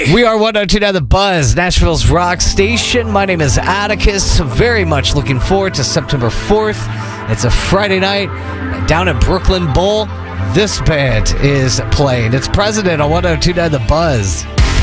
We are 102.9 The Buzz, Nashville's rock station. My name is Atticus. Very much looking forward to September 4th. It's a Friday night down at Brooklyn Bowl. This band is playing. It's President on 102.9 The Buzz.